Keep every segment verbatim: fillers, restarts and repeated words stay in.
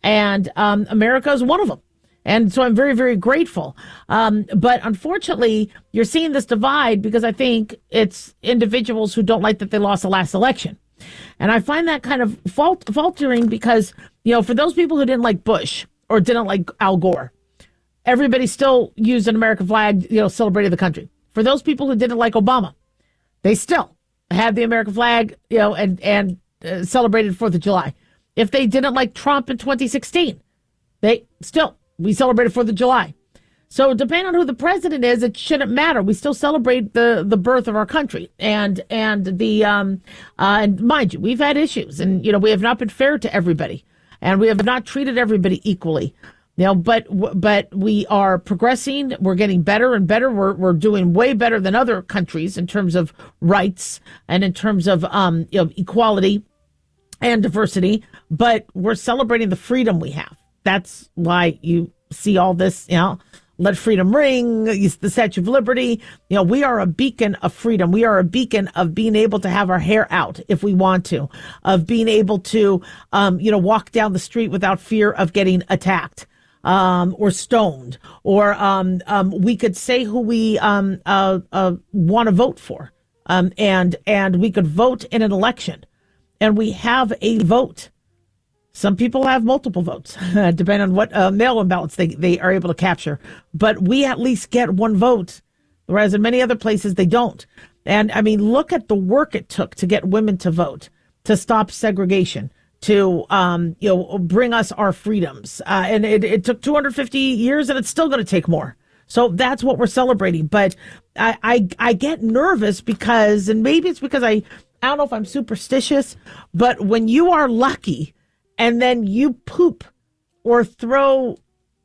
And um, America is one of them. And so I'm very, very grateful. Um, but unfortunately, you're seeing this divide because I think it's individuals who don't like that they lost the last election. And I find that kind of fault, faltering because, you know, for those people who didn't like Bush or didn't like Al Gore, everybody still used an American flag, you know, celebrated the country. For those people who didn't like Obama, they still had the American flag, you know, and, and uh, celebrated fourth of July. If they didn't like Trump in twenty sixteen, they still... we celebrated fourth of July. So depending on who the president is, it shouldn't matter. We still celebrate the, the birth of our country. And and the um uh, and mind you, we've had issues. And, you know, we have not been fair to everybody. And we have not treated everybody equally. You know, but but we are progressing. We're getting better and better. We're we're doing way better than other countries in terms of rights and in terms of um you know, equality and diversity. But we're celebrating the freedom we have. That's why you see all this, you know, let freedom ring, the Statue of Liberty. You know, we are a beacon of freedom. We are a beacon of being able to have our hair out if we want to, of being able to, um, you know, walk down the street without fear of getting attacked, um, or stoned, or, um, um, we could say who we, um, uh, uh, want to vote for. Um, and, and we could vote in an election, and we have a vote. Some people have multiple votes, uh, depending on what uh, mail-in ballots they, they are able to capture. But we at least get one vote, whereas in many other places they don't. And, I mean, look at the work it took to get women to vote, to stop segregation, to um, you know, bring us our freedoms. Uh, and it, it took two hundred fifty years, and it's still going to take more. So that's what we're celebrating. But I, I, I get nervous because, and maybe it's because I, I don't know if I'm superstitious, but when you are lucky and then you poop or throw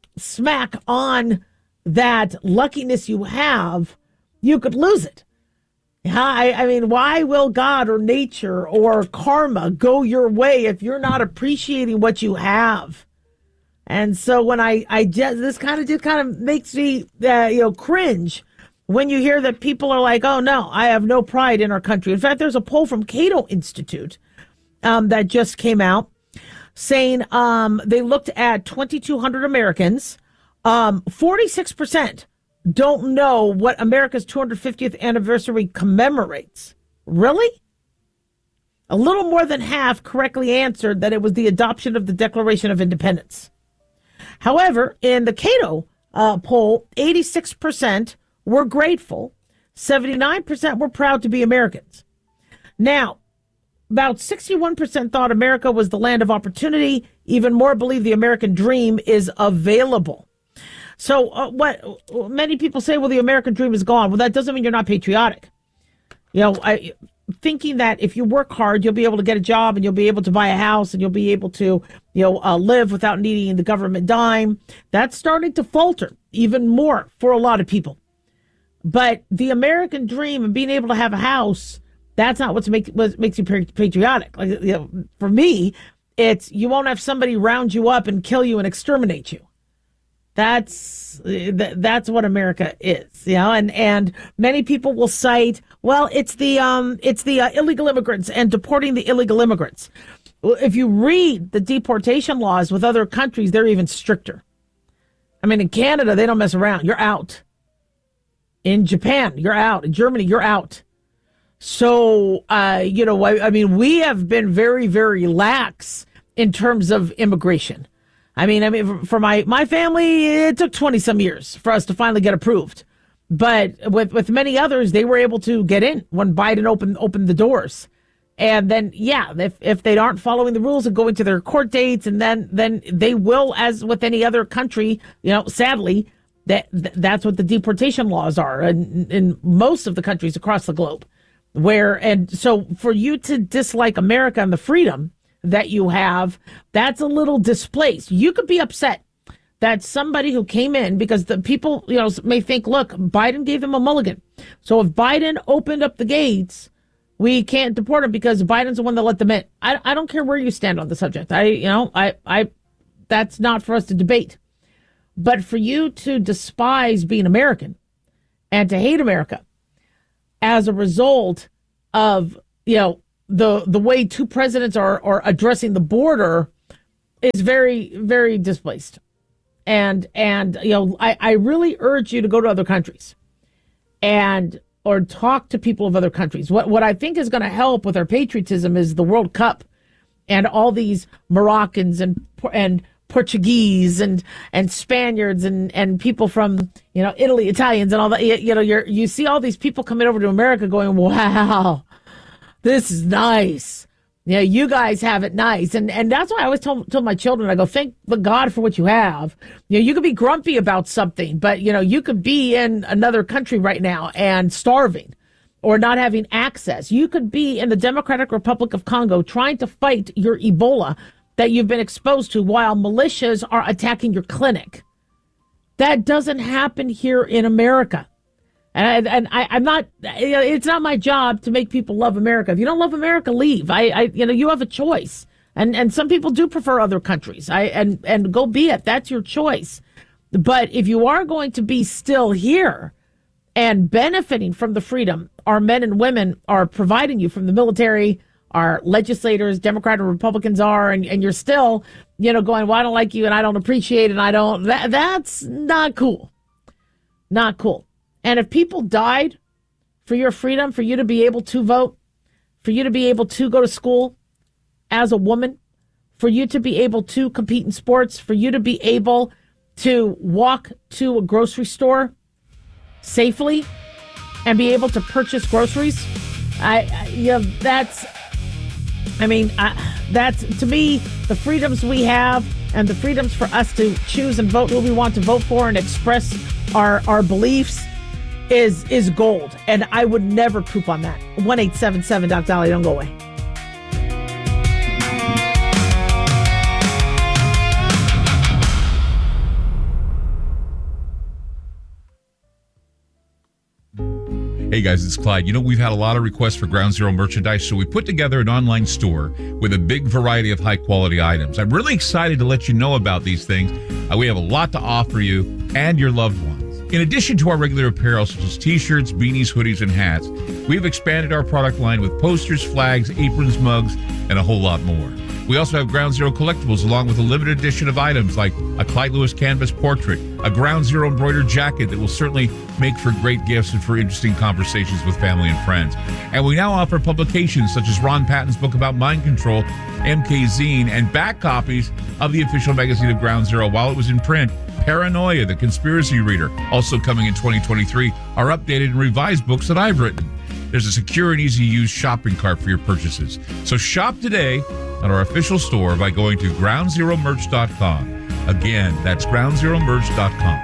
smack on that luckiness you have, you could lose it. I, I mean, why will God or nature or karma go your way if you're not appreciating what you have? And so when I, I just, this kind of just kind of makes me, uh, you know, cringe when you hear that people are like, oh, no, I have no pride in our country. In fact, there's a poll from Cato Institute um, that just came out, saying um, they looked at twenty-two hundred Americans. Um, forty-six percent don't know what America's two hundred fiftieth anniversary commemorates. Really? A little more than half correctly answered that it was the adoption of the Declaration of Independence. However, in the Cato uh, poll, eighty-six percent were grateful. seventy-nine percent were proud to be Americans. Now, about sixty-one percent thought America was the land of opportunity. Even more believe the American dream is available. So uh, what many people say, well, the American dream is gone. Well, that doesn't mean you're not patriotic. You know, I, thinking that if you work hard, you'll be able to get a job and you'll be able to buy a house and you'll be able to, you know, uh, live without needing the government dime. That's starting to falter even more for a lot of people. But the American dream and being able to have a house, that's not what's make, what makes you patriotic. Like, you know, for me, it's you won't have somebody round you up and kill you and exterminate you. That's that's what America is, you know. And and many people will cite, well, it's the um it's the uh, illegal immigrants and deporting the illegal immigrants. Well, if you read the deportation laws with other countries, they're even stricter. I mean, in Canada, they don't mess around. You're out. In Japan, you're out. In Germany, you're out. So, uh, you know, I, I mean, we have been very, very lax in terms of immigration. I mean, I mean, for my, my family, it took twenty some years for us to finally get approved. But with, with many others, they were able to get in when Biden opened, opened the doors. And then, yeah, if, if they aren't following the rules and going to their court dates, and then, then they will, as with any other country, you know, sadly, that that's what the deportation laws are in, in most of the countries across the globe. Where, and so for you to dislike America and the freedom that you have, that's a little displaced. You could be upset that somebody who came in, because the people, you know, may think, look, Biden gave him a mulligan. So if Biden opened up the gates, we can't deport him because Biden's the one that let them in. I, I don't care where you stand on the subject. I, you know, I, I, that's not for us to debate. But for you to despise being American and to hate America as a result of, you know, the the way two presidents are, are addressing the border, is very, very displaced. And, and you know, I, I really urge you to go to other countries and or talk to people of other countries. What what I think is going to help with our patriotism is the World Cup and all these Moroccans and and Portuguese and and Spaniards and, and people from, you know, Italy, Italians and all that. You know, you're you see all these people coming over to America going, wow, this is nice. Yeah, you guys have it nice. And and that's why I always tell, tell my children, I go, thank God for what you have. You know, you could be grumpy about something, but, you know, you could be in another country right now and starving or not having access. You could be in the Democratic Republic of Congo trying to fight your Ebola that you've been exposed to while militias are attacking your clinic. That doesn't happen here in America. And, I, and I, I'm not, it's not my job to make people love America. If you don't love America, leave. I, I, you know, you have a choice. And, and some people do prefer other countries. I, and, and go be it. That's your choice. But if you are going to be still here and benefiting from the freedom our men and women are providing you from the military, our legislators, Democrat and Republicans are, and, and you're still, you know, going, well, I don't like you and I don't appreciate it and I don't, that, that's not cool. Not cool. And if people died for your freedom, for you to be able to vote, for you to be able to go to school as a woman, for you to be able to compete in sports, for you to be able to walk to a grocery store safely and be able to purchase groceries, I, I you know, that's, I mean, I, that's, to me, the freedoms we have and the freedoms for us to choose and vote who we want to vote for and express our, our beliefs is is gold, and I would never poop on that. one eight seven seven Doc Dolly, don't go away. Hey guys, it's Clyde. You know, we've had a lot of requests for Ground Zero merchandise, so we put together an online store with a big variety of high-quality items. I'm really excited to let you know about these things. Uh, we have a lot to offer you and your loved ones. In addition to our regular apparel, such as t-shirts, beanies, hoodies, and hats, we've expanded our product line with posters, flags, aprons, mugs, and a whole lot more. We also have Ground Zero collectibles, along with a limited edition of items like a Clyde Lewis canvas portrait, a Ground Zero embroidered jacket that will certainly make for great gifts and for interesting conversations with family and friends. And we now offer publications such as Ron Patton's book about mind control, M K Zine, and back copies of the official magazine of Ground Zero while it was in print. Paranoia, the Conspiracy Reader, also coming in twenty twenty-three, are updated and revised books that I've written. There's a secure and easy-to-use shopping cart for your purchases. So shop today at our official store by going to ground zero merch dot com. Again, that's ground zero merch dot com.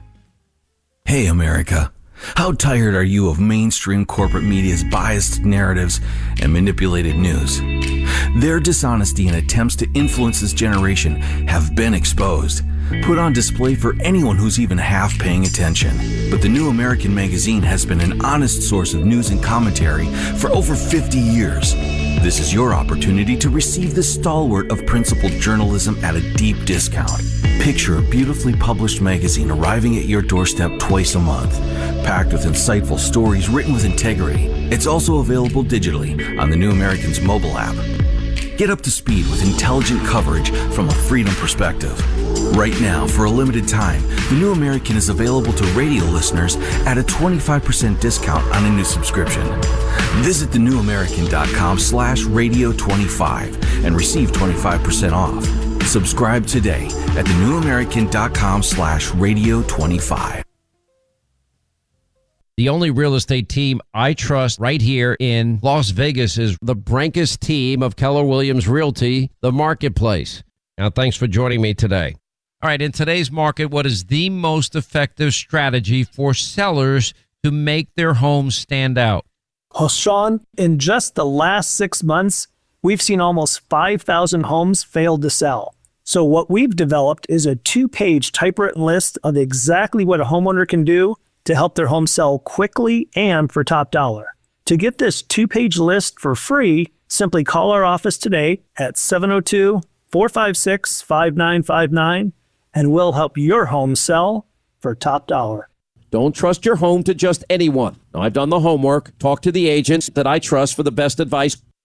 Hey, America. How tired are you of mainstream corporate media's biased narratives and manipulated news? Their dishonesty and attempts to influence this generation have been exposed, put on display for anyone who's even half paying attention. But the New American Magazine has been an honest source of news and commentary for over fifty years. This is your opportunity to receive the stalwart of principled journalism at a deep discount. Picture a beautifully published magazine arriving at your doorstep twice a month, packed with insightful stories written with integrity. It's also available digitally on the New American's mobile app. Get up to speed with intelligent coverage from a freedom perspective. Right now, for a limited time, the New American is available to radio listeners at a twenty-five percent discount on a new subscription. Visit the new american dot com slash radio twenty-five and receive twenty-five percent off. Subscribe today at the new american dot com slash radio twenty-five. The only real estate team I trust right here in Las Vegas is the Brancas team of Keller Williams Realty, the Marketplace. Now, thanks for joining me today. All right, in today's market, what is the most effective strategy for sellers to make their homes stand out? Well, Sean, in just the last six months, we've seen almost five thousand homes fail to sell. So what we've developed is a two-page typewritten list of exactly what a homeowner can do to help their home sell quickly and for top dollar. To get this two-page list for free, simply call our office today at seven oh two, four five six, five nine five nine, and we'll help your home sell for top dollar. Don't trust your home to just anyone. Now, I've done the homework. Talk to the agents that I trust for the best advice.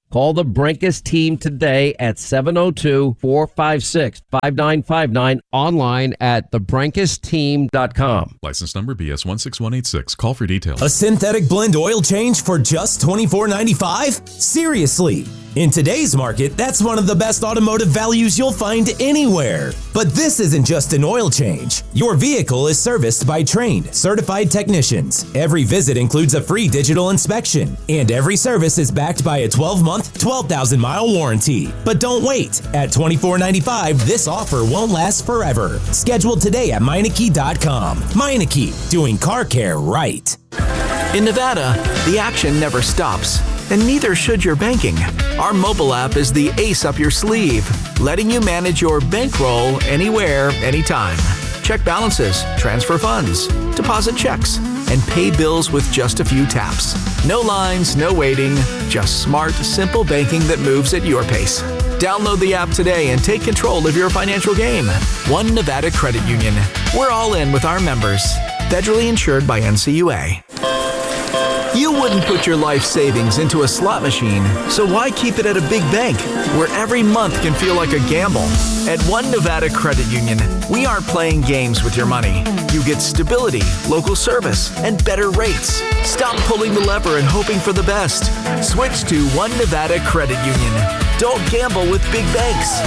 Call the Brinkus team today at seven oh two, four five six, five nine five nine, online at the brinkus team dot com. License number B S one six one eight six. Call for details. A synthetic blend oil change for just twenty-four ninety-five? Seriously. In today's market, that's one of the best automotive values you'll find anywhere. But this isn't just an oil change. Your vehicle is serviced by trained, certified technicians. Every visit includes a free digital inspection, and every service is backed by a twelve-month, twelve thousand mile warranty. But don't wait. At twenty-four ninety-five, this offer won't last forever. Schedule today at Meineke dot com. Meineke, doing car care right. In Nevada, the action never stops, and neither should your banking. Our mobile app is the ace up your sleeve, letting you manage your bankroll anywhere, anytime. Check balances, transfer funds, deposit checks, and pay bills with just a few taps. No lines, no waiting, just smart, simple banking that moves at your pace. Download the app today and take control of your financial game. One Nevada Credit Union. We're all in with our members. Federally insured by N C U A. You wouldn't put your life savings into a slot machine, so why keep it at a big bank where every month can feel like a gamble? At One Nevada Credit Union, we aren't playing games with your money. You get stability, local service, and better rates. Stop pulling the lever and hoping for the best. Switch to One Nevada Credit Union. Don't gamble with big banks.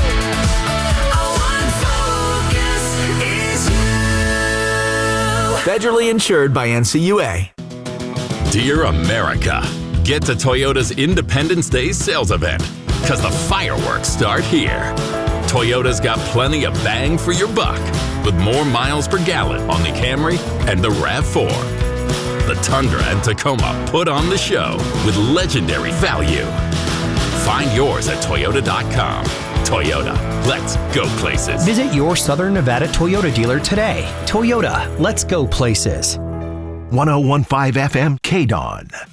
Federally insured by N C U A. Dear America, get to Toyota's Independence Day sales event, because the fireworks start here. Toyota's got plenty of bang for your buck, with more miles per gallon on the Camry and the RAV four. The Tundra and Tacoma put on the show with legendary value. Find yours at Toyota dot com. Toyota, let's go places. Visit your Southern Nevada Toyota dealer today. Toyota, let's go places. one oh one point five F M K D O N.